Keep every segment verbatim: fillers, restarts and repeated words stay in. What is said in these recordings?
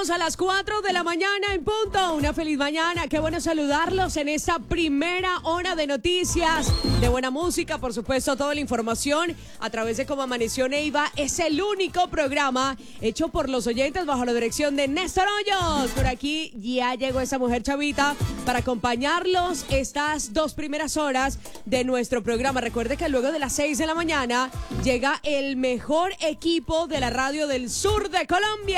Llegamos a las cuatro de la mañana en punto. Una feliz mañana. Qué bueno saludarlos en esta primera hora de noticias, de buena música, por supuesto, toda la información a través de Cómo Amaneció Neiva. Es el único programa hecho por los oyentes bajo la dirección de Néstor Hoyos. Por aquí ya llegó esa mujer chavita para acompañarlos estas dos primeras horas de nuestro programa. Recuerde que luego de las seis de la mañana llega el mejor equipo de la radio del sur de Colombia.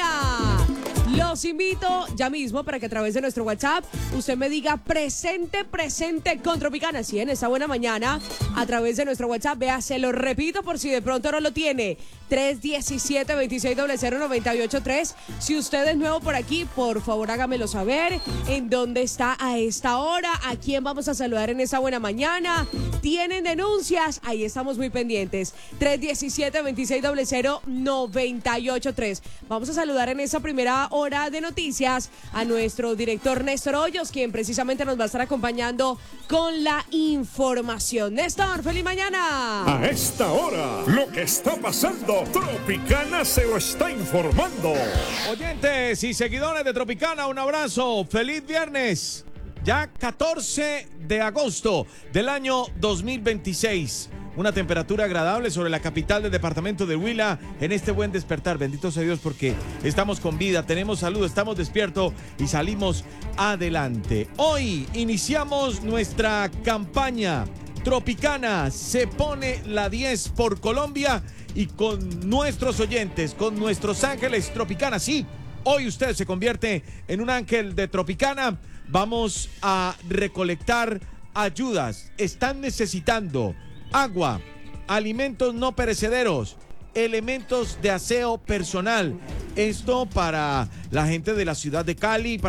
Los invito ya mismo para que a través de nuestro WhatsApp usted me diga presente, presente con Tropicana. Sí, en esta buena mañana a través de nuestro WhatsApp. Vea, se lo repito por si de pronto no lo tiene. tres diecisiete, veintiséis cero cero, noventa y ocho tres. Si usted es nuevo por aquí, por favor hágamelo saber. ¿En dónde está a esta hora? ¿A quién vamos a saludar en esta buena mañana? ¿Tienen denuncias? Ahí estamos muy pendientes. tres diecisiete, veintiséis cero cero, noventa y ocho tres. Vamos a saludar en esta primera hora de noticias a nuestro director Néstor Hoyos, quien precisamente nos va a estar acompañando con la información. Néstor, feliz mañana. A esta hora, lo que está pasando, Tropicana se lo está informando. Oyentes y seguidores de Tropicana, un abrazo. Feliz viernes. Ya catorce de agosto del año dos mil veintiséis. Una temperatura agradable sobre la capital del departamento de Huila en este buen despertar. Bendito sea Dios porque estamos con vida, tenemos salud, estamos despiertos y salimos adelante. Hoy iniciamos nuestra campaña Tropicana. Se pone la diez por Colombia y con nuestros oyentes, con nuestros ángeles Tropicana. Sí, hoy usted se convierte en un ángel de Tropicana. Vamos a recolectar ayudas. Están necesitando agua, alimentos no perecederos, elementos de aseo personal. Esto para la gente de la ciudad de Cali.